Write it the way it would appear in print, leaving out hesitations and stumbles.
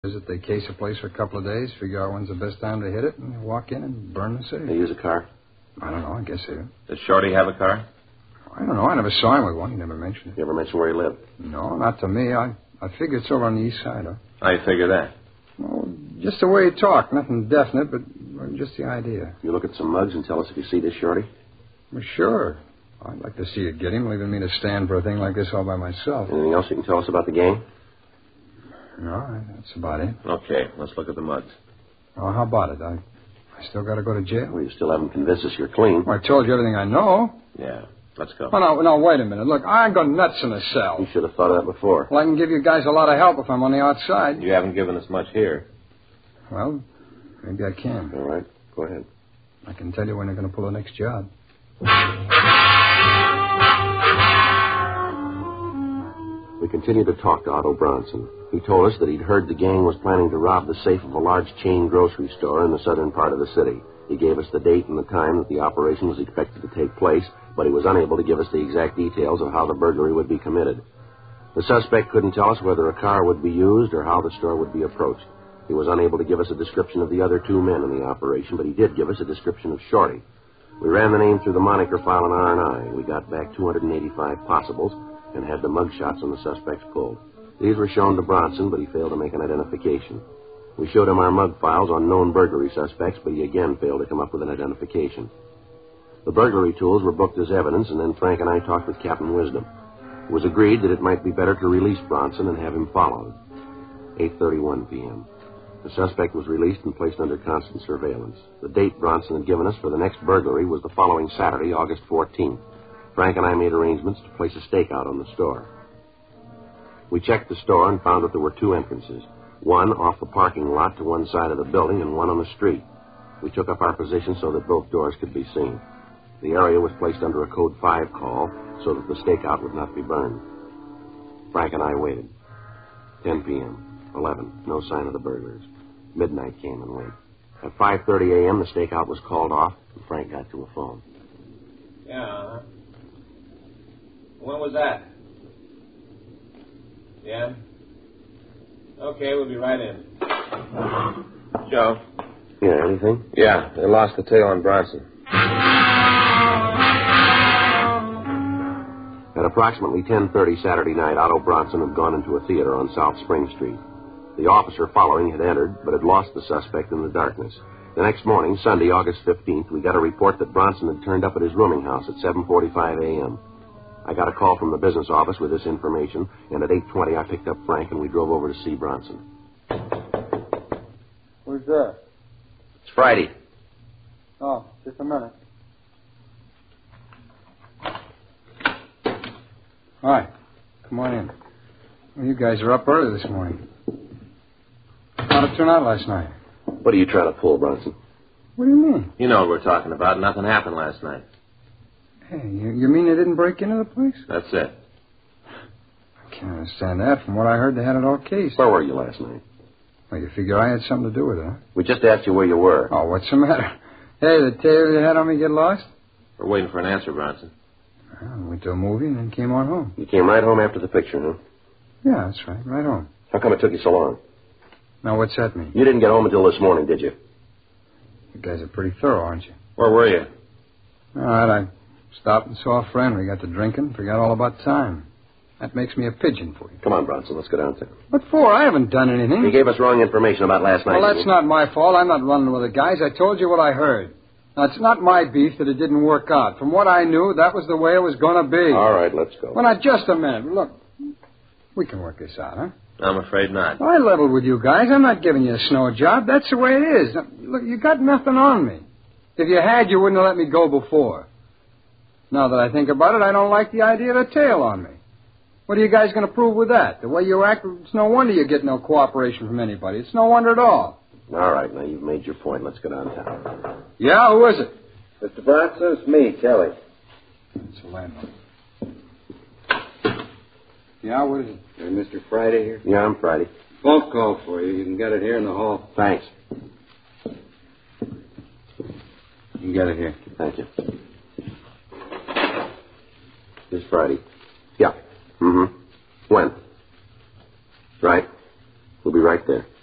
Visit, they case a place for a couple of days, figure out when's the best time to hit it, and walk in and burn the city. They use a car? I don't know. I guess they do. Does Shorty have a car? I don't know. I never saw him with one. He never mentioned it. You ever mention where he lived? No, not to me. I figure it's over on the east side, huh? How you figure that? Well, just the way he talked. Nothing definite, but just the idea. You look at some mugs and tell us if you see this Shorty? Well, sure. I'd like to see you get him, leaving me to stand for a thing like this all by myself. Anything else you can tell us about the gang? No, that's about it. Okay, let's look at the mugs. Oh, how about it? I still got to go to jail? Well, you still haven't convinced us you're clean. Well, I told you everything I know. Yeah, let's go. Oh, no, wait a minute. Look, I go nuts in a cell. You should have thought of that before. Well, I can give you guys a lot of help if I'm on the outside. You haven't given us much here. Well, maybe I can. All right, go ahead. I can tell you when they're going to pull the next job. We continued to talk to Otto Bronson. He told us that he'd heard the gang was planning to rob the safe of a large chain grocery store in the southern part of the city. He gave us the date and the time that the operation was expected to take place, but he was unable to give us the exact details of how the burglary would be committed. The suspect couldn't tell us whether a car would be used or how the store would be approached. He was unable to give us a description of the other two men in the operation, but he did give us a description of Shorty. We ran the name through the moniker file in R&I. We got back 285 possibles and had the mug shots on the suspects pulled. These were shown to Bronson, but he failed to make an identification. We showed him our mug files on known burglary suspects, but he again failed to come up with an identification. The burglary tools were booked as evidence, and then Frank and I talked with Captain Wisdom. It was agreed that it might be better to release Bronson and have him followed. 8:31 p.m. The suspect was released and placed under constant surveillance. The date Bronson had given us for the next burglary was the following Saturday, August 14th. Frank and I made arrangements to place a stakeout on the store. We checked the store and found that there were two entrances, one off the parking lot to one side of the building and one on the street. We took up our position so that both doors could be seen. The area was placed under a Code 5 call so that the stakeout would not be burned. Frank and I waited. 10 p.m., 11, no sign of the burglars. Midnight came and went. At 5:30 a.m., the stakeout was called off, and Frank got to a phone. Yeah. When was that? Yeah? Okay, we'll be right in. Joe? Yeah, anything? Yeah, they lost the tail on Bronson. At approximately 10:30 Saturday night, Otto Bronson had gone into a theater on South Spring Street. The officer following had entered, but had lost the suspect in the darkness. The next morning, Sunday, August 15th, we got a report that Bronson had turned up at his rooming house at 7:45 a.m. I got a call from the business office with this information, and at 8:20 I picked up Frank and we drove over to see Bronson. Who's there? It's Friday. Oh, just a minute. Hi. Come on in. Well, you guys are up early this morning. How'd it turn out last night? What are you trying to pull, Bronson? What do you mean? You know what we're talking about. Nothing happened last night. Hey, you mean they didn't break into the place? That's it. I can't understand that. From what I heard, they had it all cased. Where were you last night? Well, you figure I had something to do with it, huh? We just asked you where you were. Oh, what's the matter? Hey, the tail you had on me get lost? We're waiting for an answer, Bronson. Well, I went to a movie and then came on home. You came right home after the picture, huh? Yeah, that's right. Right home. How come it took you so long? Now, what's that mean? You didn't get home until this morning, did you? You guys are pretty thorough, aren't you? Where were you? All right, I stopped and saw a friend. We got to drinking, forgot all about time. That makes me a pigeon for you. Come on, Bronson, let's go downstairs. What for? I haven't done anything. You gave us wrong information about last night. Well, that's not my fault. I'm not running with the guys. I told you what I heard. Now, it's not my beef that it didn't work out. From what I knew, that was the way it was going to be. All right, let's go. Well, now, just a minute. Look, we can work this out, huh? I'm afraid not. I leveled with you guys. I'm not giving you a snow job. That's the way it is. Now, look, you got nothing on me. If you had, you wouldn't have let me go before. Now that I think about it, I don't like the idea of a tail on me. What are you guys going to prove with that? The way you act, it's no wonder you get no cooperation from anybody. It's no wonder at all. All right, now you've made your point. Let's go downtown. Yeah, who is it? Mr. Bronson, it's me, Kelly. It's the landlord. Yeah, what is it? Mr. Friday here? Yeah, I'm Friday. Phone call for you. You can get it here in the hall. Thanks. You can get it here. Thank you. This Friday. Yeah. Mm-hmm. When? Right. We'll be right there.